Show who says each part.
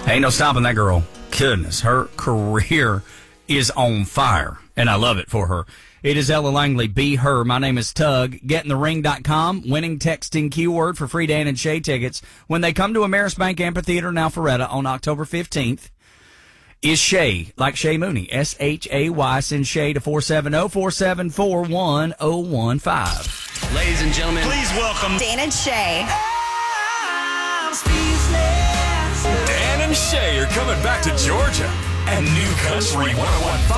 Speaker 1: Ain't no stopping that girl. Goodness, her career is on fire, and I love it for her. It is Ella Langley, Be Her. My name is Tug. GetInTheRing.com, winning texting keyword for free Dan and Shay tickets when they come to Ameris Bank Amphitheater in Alpharetta on October 15th. Is Shay, like Shay Mooney, S-H-A-Y. Send Shay to 470-474-1015.
Speaker 2: Ladies and gentlemen,
Speaker 3: Please welcome
Speaker 4: Dan and Shay.
Speaker 5: Dan and Shay are coming back to Georgia. And New Country 101.5